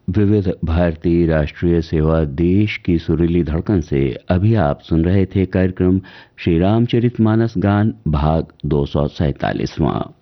विविध भारती राष्ट्रीय सेवा देश की सुरीली धड़कन से अभी आप सुन रहे थे कार्यक्रम श्री रामचरितमानस गान भाग 247वां।